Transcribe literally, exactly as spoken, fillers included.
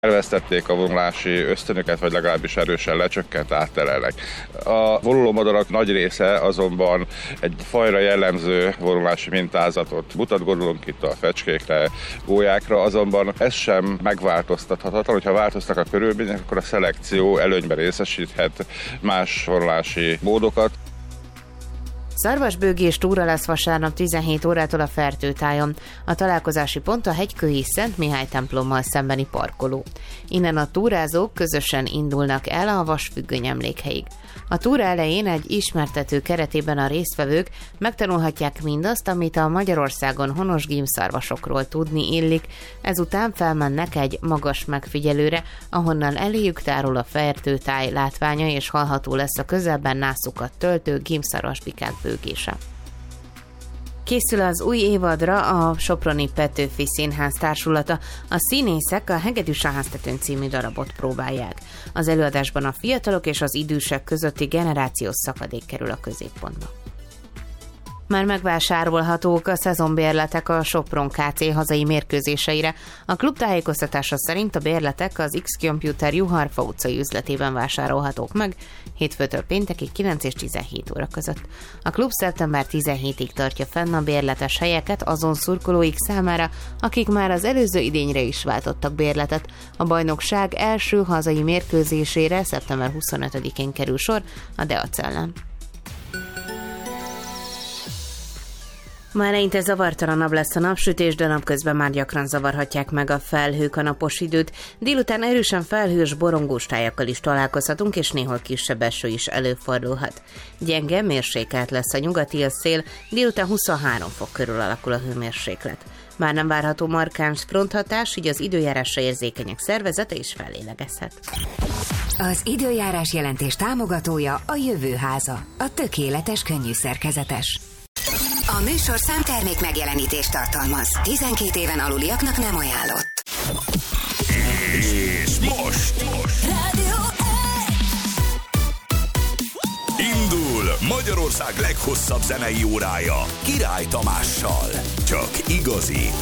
Elvesztették a vonulási ösztönöket, vagy legalábbis erősen lecsökkent, átterelnek. A vonulómadarak nagy része azonban egy fajra jellemző vonulási mintázatot mutat, gondolunk itt a fecskékre, gólyákra, azonban ez sem megváltoztathatatlan, hogyha változtak a körülmények, akkor a szelekció előnyben részesíthet más vonulási módokat. Szarvasbőgés túra lesz vasárnap tizenhét órától a Fertőtájon. A találkozási pont a hegykői Szent Mihály templommal szembeni parkoló. Innen a túrázók közösen indulnak el a vasfüggöny emlékhelyig. A túra elején egy ismertető keretében a résztvevők megtanulhatják mindazt, amit a Magyarországon honos gímszarvasokról tudni illik, ezután felmennek egy magas megfigyelőre, ahonnan eléjük tárul a Fertőtáj látványa, és hallható lesz a közelben nászukat töltő gímszarvasbikák bőgése. Készül az új évadra a Soproni Petőfi Színház társulata. A színészek a Hegedűs a háztetőn című darabot próbálják. Az előadásban a fiatalok és az idősek közötti generációs szakadék kerül a középpontba. Már megvásárolhatók a szezonbérletek a Sopron ká cé hazai mérkőzéseire. A klub tájékoztatása szerint a bérletek az X-Computer Juharfa utcai üzletében vásárolhatók meg hétfőtől péntekig kilenc és tizenhét óra között. A klub szeptember tizenhetedikéig tartja fenn a bérletes helyeket azon szurkolóik számára, akik már az előző idényre is váltottak bérletet. A bajnokság első hazai mérkőzésére szeptember huszonötödikén kerül sor a Deac ellen. Ma eleinte zavartalanabb lesz a napsütés, de napközben már gyakran zavarhatják meg a felhők a napos időt. Délután erősen felhős, borongós tájakkal is találkozhatunk, és néhol kisebb eső is előfordulhat. Gyenge, mérsékelt lesz a nyugati szél, délután huszonhárom fok körül alakul a hőmérséklet. Már nem várható markáns fronthatás, így az időjárásra érzékenyek szervezete is fellélegezhet. Az időjárás jelentés támogatója a Jövőháza, a tökéletes könnyű szerkezetes. A műsorszám termék megjelenítést tartalmaz. tizenkét éven aluliaknak nem ajánlott. És most, most. Indul Magyarország leghosszabb zenei órája Király Tamással. Csak igazi